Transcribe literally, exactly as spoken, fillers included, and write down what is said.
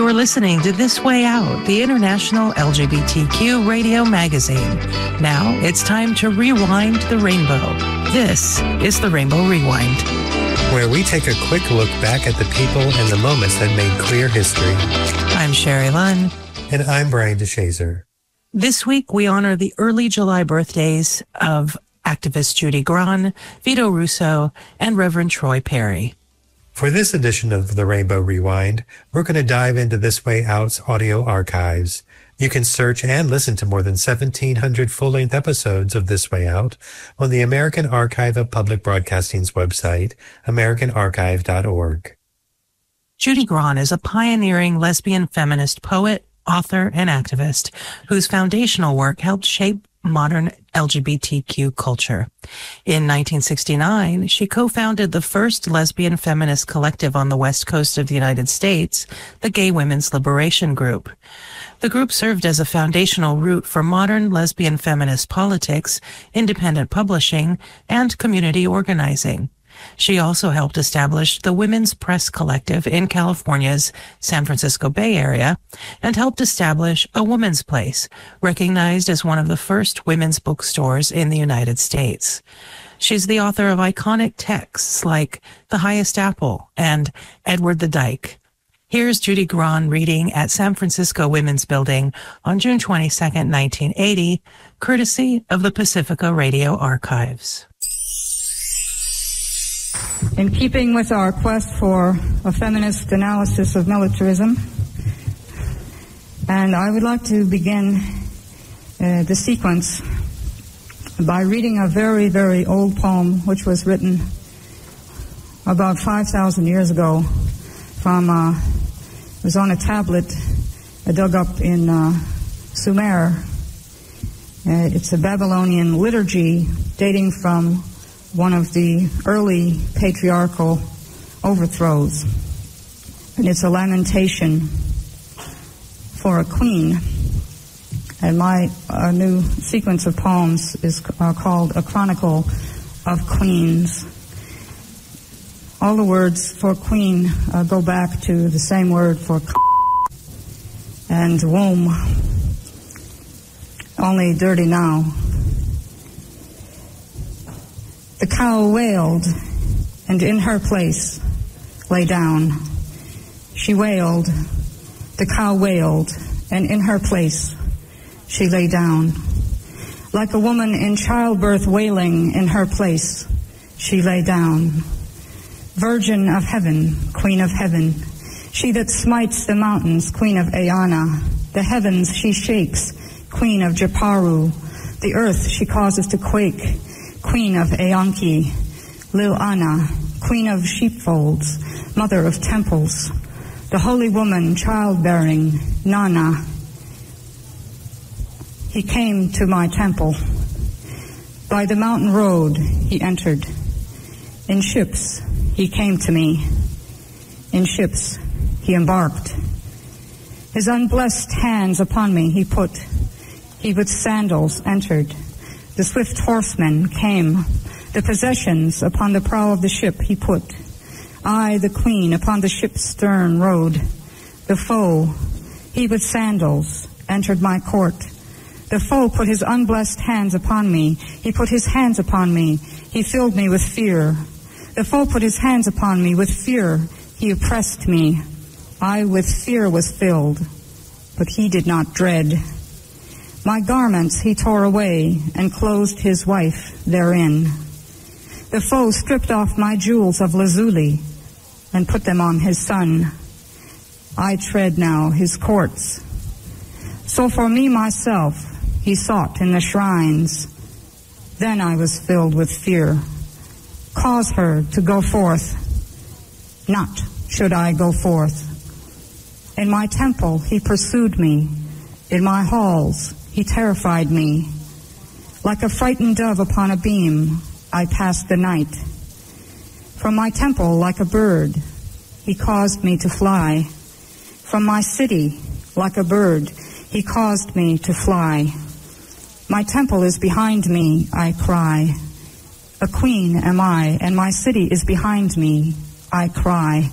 You're listening to This Way Out, the international L G B T Q radio magazine. Now it's time to rewind the rainbow. This is the Rainbow Rewind, where we take a quick look back at the people and the moments that made clear history. I'm Sherry Lunn. And I'm Brian DeShazer. This week, we honor the early July birthdays of activist Judy Grahn, Vito Russo, and Reverend Troy Perry. For this edition of the Rainbow Rewind, we're going to dive into This Way Out's audio archives. You can search and listen to more than seventeen hundred full-length episodes of This Way Out on the American Archive of Public Broadcasting's website, american archive dot org. Judy Grahn is a pioneering lesbian feminist poet, author, and activist whose foundational work helped shape modern L G B T Q culture. In nineteen sixty-nine, she co-founded the first lesbian feminist collective on the west coast of the United States, the Gay Women's Liberation Group. The group served as a foundational root for modern lesbian feminist politics, independent publishing, and community organizing. She also helped establish the Women's Press Collective in California's San Francisco Bay Area and helped establish A Woman's Place, recognized as one of the first women's bookstores in the United States. She's the author of iconic texts like The Highest Apple and Edward the Dyke. Here's Judy Grahn reading at San Francisco Women's Building on June twenty-second, nineteen eighty, courtesy of the Pacifica Radio Archives. In keeping with our quest for a feminist analysis of militarism, and I would like to begin uh, the sequence by reading a very, very old poem which was written about five thousand years ago from, uh, it was on a tablet uh, dug up in uh, Sumer. Uh, it's a Babylonian liturgy dating from one of the early patriarchal overthrows. And it's a lamentation for a queen. And my uh, new sequence of poems is uh, called A Chronicle of Queens. All the words for queen uh, go back to the same word for and womb, only dirty now. The cow wailed, and in her place lay down. She wailed, the cow wailed, and in her place she lay down. Like a woman in childbirth wailing, in her place she lay down. Virgin of heaven, queen of heaven, she that smites the mountains, queen of Eanna. The heavens she shakes, queen of Jeparu. The earth she causes to quake, queen of Eanki. Lil Anna, queen of sheepfolds, mother of temples. The holy woman childbearing, Nana. He came to my temple. By the mountain road he entered. In ships he came to me. In ships he embarked. His unblessed hands upon me he put. He with sandals entered. The swift horseman came. The possessions upon the prow of the ship he put. I, the queen, upon the ship's stern rode. The foe, he with sandals, entered my court. The foe put his unblessed hands upon me. He put his hands upon me. He filled me with fear. The foe put his hands upon me. With fear he oppressed me. I with fear was filled, but he did not dread. My garments he tore away and clothed his wife therein. The foe stripped off my jewels of lazuli and put them on his son. I tread now his courts. So for me myself he sought in the shrines. Then I was filled with fear. Cause her to go forth. Not should I go forth. In my temple he pursued me. In my halls he terrified me. Like a frightened dove upon a beam, I passed the night. From my temple, like a bird, he caused me to fly. From my city, like a bird, he caused me to fly. My temple is behind me, I cry. A queen am I, and my city is behind me, I cry.